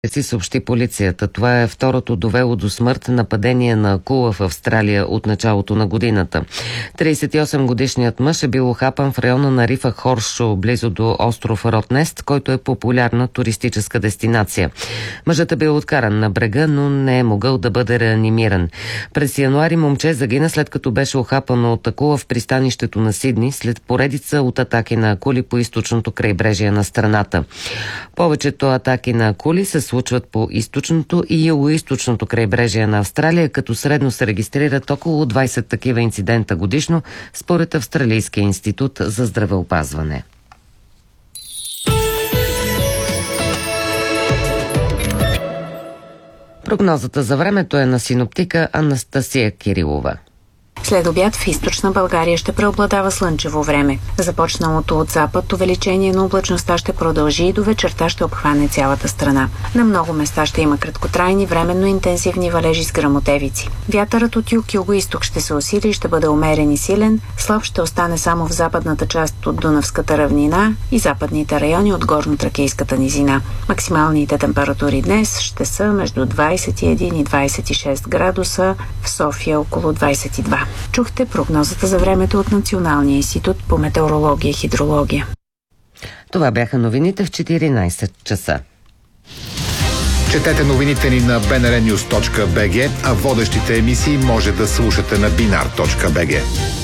си съобщи полицията. Това е второто довело до смърт нападение на акула в Австралия от началото на годината. 38-годишният мъж е бил ухапан в района на рифа Хоршо, близо до остров Ротнест, който е популярна туристическа дестинация. Мъжът е бил откаран на брега, но не е могъл да бъде реанимиран. През януари момче загина, след като беше ухапано от акула в пристанището на Сидни, след поредица от атаки на акули по източното крайбрежие на страната. Повечето атаки на акули се случват по източното и югоизточното крайбрежие на Австралия, като средно се регистрират около 20 такива инцидента годишно, според Австралийския институт за здравеопазване. Прогнозата за времето е на синоптика Анастасия Кирилова. След обяд в източна България ще преобладава слънчево време. Започналото от запад увеличение на облачността ще продължи и до вечерта ще обхване цялата страна. На много места ще има краткотрайни, временно интензивни валежи с гръмотевици. Вятърът от юг-юго-исток ще се усили и ще бъде умерен и силен. Слаб ще остане само в западната част от Дунавската равнина и западните райони от Горно-Тракийската низина. Максималните температури днес ще са между 21 и 26 градуса, в София около 22. Чухте прогнозата за времето от Националния институт по метеорология и хидрология. Това бяха новините в 14 часа. Четете новините ни на bnrnews.bg, а водещите емисии може да слушате на binar.bg.